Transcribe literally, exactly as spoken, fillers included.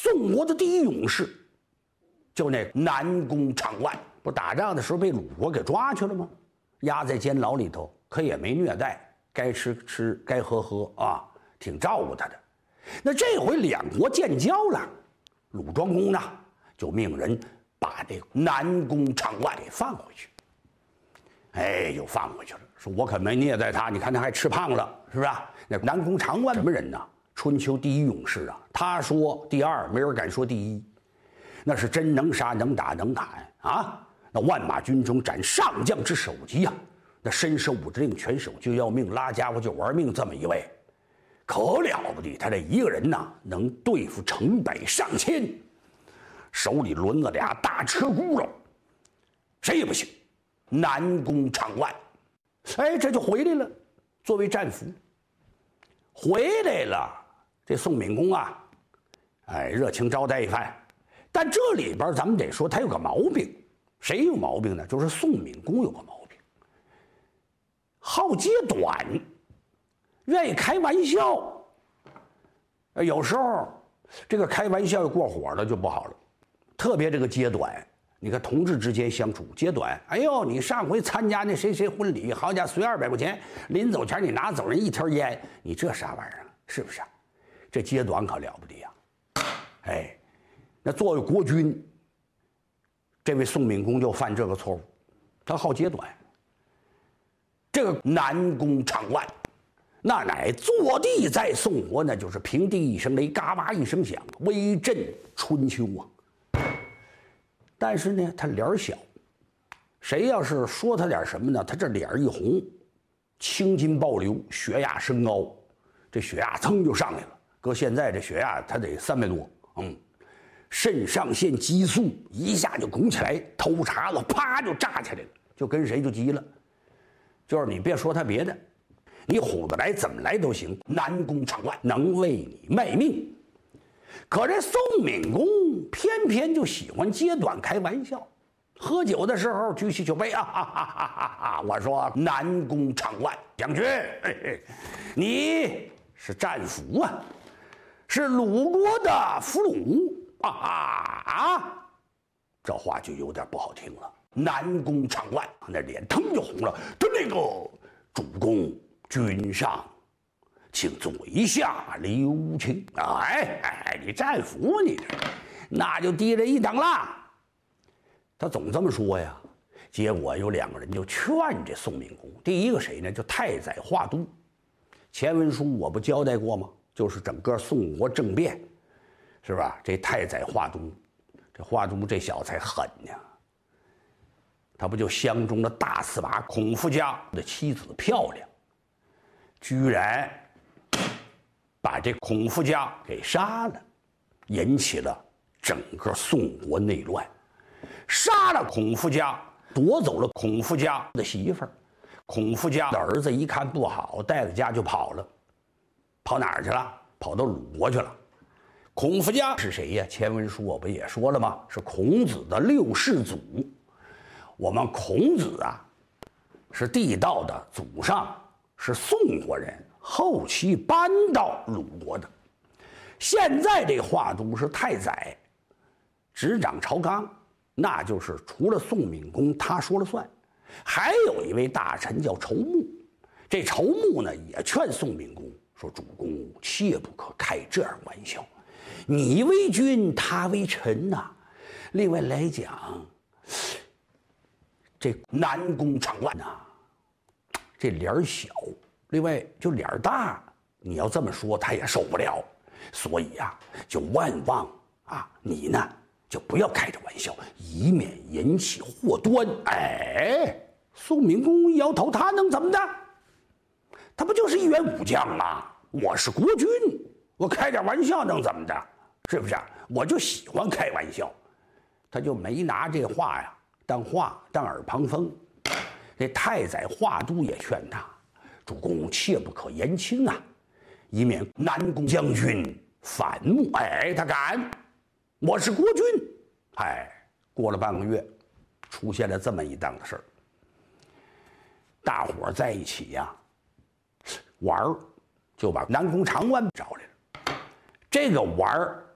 宋国的第一勇士，就那南宫长万，不打仗的时候被鲁国给抓去了吗？压在监牢里头，可也没虐待，该吃吃，该喝喝啊，挺照顾他的。那这回两国建交了，鲁庄公呢就命人把这南宫长万给放回去。哎，就放回去了，说我可没虐待他，你看他还吃胖了，是不是？那南宫长万什么人呢？春秋第一勇士啊，他说第二，没人敢说第一，那是真能杀能打能砍啊！那万马军中斩上将之首级啊，那伸手五指令，拳手就要命，拉家伙就玩命，这么一位，可了不得！他这一个人呐，能对付成百上千，手里抡着俩大车轱辘，谁也不行。南宫长万，哎，这就回来了，作为战俘，回来了。这宋闵公啊，哎，热情招待一番。但这里边咱们得说，他有个毛病。谁有毛病呢？就是宋闵公有个毛病，好揭短，愿意开玩笑。有时候这个开玩笑过火了就不好了，特别这个揭短。你看同志之间相处揭短，哎呦，你上回参加那谁谁婚礼，好家伙随二百块钱，临走前你拿走人一条烟，你这啥玩意儿啊？是不是啊？这揭短可了不得呀！哎，那作为国君，这位宋闵公就犯这个错误，他好揭短。这个南宫长万，那乃坐地在宋国，那就是平地一声雷，嘎巴一声响，威震春秋啊！但是呢，他脸小，谁要是说他点什么呢？他这脸一红，青筋暴流，血压升高，这血压噌就上来了。搁现在这血压他得三百多，嗯，肾上腺激素一下就拱起来，头茬子啪就炸起来了，就跟谁就急了。就是你别说他别的，你虎子来怎么来都行，南宫长万能为你卖命。可这宋闵公偏偏就喜欢揭短开玩笑，喝酒的时候举起酒杯啊哈哈哈哈哈！我说南宫长万将军，嘿嘿，你是战俘啊，是鲁国的俘虏啊啊！这话就有点不好听了。南宫长万那脸腾就红了，他那个主公君上。请坐一下，留情。哎哎，你战俘你这，那就低人一等了。他总这么说呀。结果有两个人就劝这宋闵公。第一个谁呢？就太宰华都。前文书我不交代过吗？就是整个宋国政变，是吧？这太宰华都，这华都这小子才狠呢。他不就相中了大司马孔夫家的妻子漂亮，居然把这孔夫家给杀了，引起了整个宋国内乱。杀了孔夫家，夺走了孔夫家的媳妇儿。孔夫家的儿子一看不好，带着家就跑了。跑哪儿去了？跑到鲁国去了。孔夫家是谁呀？前文书我不也说了吗？是孔子的六世祖。我们孔子啊，是地道的祖上是宋国人，后期搬到鲁国的。现在这华都是太宰，执掌朝纲，那就是除了宋闵公他说了算，还有一位大臣叫仇穆。这仇穆呢也劝宋闵公说：“主公切不可开这样玩笑，你为君，他为臣呐、啊。另外来讲，这南宫长万呐、啊，这脸小。”另外，就脸大，你要这么说，他也受不了，所以呀、啊，就万望啊，你呢就不要开这玩笑，以免引起祸端。哎，宋闵公一摇头，他能怎么的？他不就是一员武将吗？我是国君，我开点玩笑能怎么的？是不是？我就喜欢开玩笑，他就没拿这话呀当话，当耳旁风。这太宰华都也劝他。主公切不可言轻啊，以免南宫将军反目。哎，他敢！我是国君。哎，过了半个月，出现了这么一档子事儿。大伙儿在一起呀、啊，玩儿，就把南宫长万找来了。这个玩儿